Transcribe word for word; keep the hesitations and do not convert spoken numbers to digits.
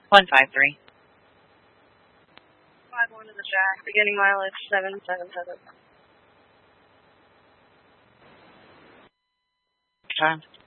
one five three. five one to the Jack, beginning mileage seven seven seven. Time.